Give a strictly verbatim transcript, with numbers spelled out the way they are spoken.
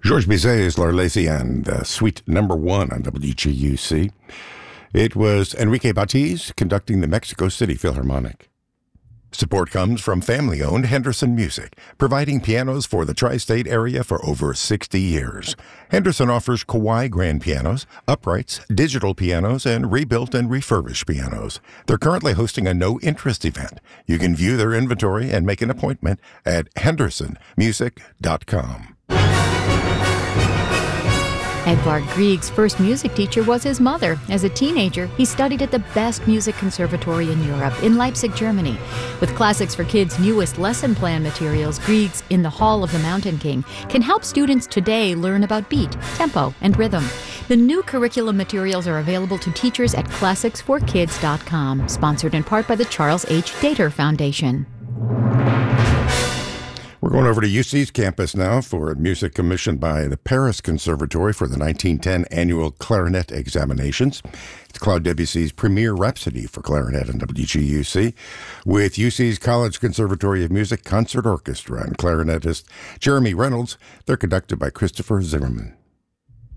Georges Bizet's L'Arlésienne, the suite number one on W G U C. It was Enrique Batiz conducting the Mexico City Philharmonic. Support comes from family-owned Henderson Music, providing pianos for the tri-state area for over sixty years. Henderson offers Kawai grand pianos, uprights, digital pianos, and rebuilt and refurbished pianos. They're currently hosting a no-interest event. You can view their inventory and make an appointment at henderson music dot com. Edvard Grieg's first music teacher was his mother. As a teenager, he studied at the best music conservatory in Europe, in Leipzig, Germany. With Classics for Kids' newest lesson plan materials, Grieg's In the Hall of the Mountain King can help students today learn about beat, tempo, and rhythm. The new curriculum materials are available to teachers at classics for kids dot com, sponsored in part by the Charles H. Dater Foundation. We're going over to U C's campus now for a music commissioned by the Paris Conservatory for the nineteen ten annual clarinet examinations. It's Claude Debussy's premier rhapsody for clarinet and W G U C, with U C's College Conservatory of Music Concert Orchestra and clarinetist Jeremy Reynolds. They're conducted by Christopher Zimmerman.